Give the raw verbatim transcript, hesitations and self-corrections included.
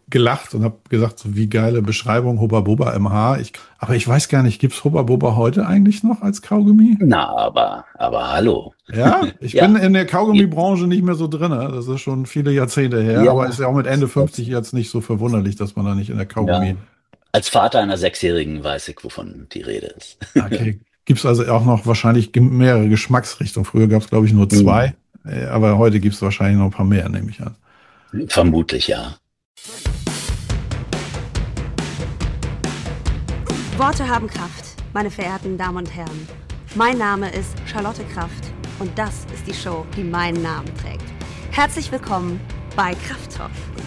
gelacht und habe gesagt, so wie geile Beschreibung, Hubba Bubba M H. Ich, aber ich weiß gar nicht, gibt's Hubba Bubba heute eigentlich noch als Kaugummi? Na, aber, aber hallo. Ja, ich bin Ja, in der ja, Kaugummibranche nicht mehr so drin. Das ist schon viele Jahrzehnte her, aber ist ja. ja auch mit Ende fünfzig Als, jetzt nicht so verwunderlich, dass man da nicht in der Kaugummi. ja. Als Vater einer Sechsjährigen weiß ich, wovon die Rede ist. Okay, gibt's also auch noch wahrscheinlich ge- mehrere Geschmacksrichtungen. Früher gab's glaube ich nur Hm, zwei, äh, aber heute gibt's wahrscheinlich noch ein paar mehr, nehme ich an. vermutlich ja. Worte haben Kraft, meine verehrten Damen und Herren. Mein Name ist Charlotte Kraft und das ist die Show, die meinen Namen trägt. Herzlich willkommen bei Kraft Talk.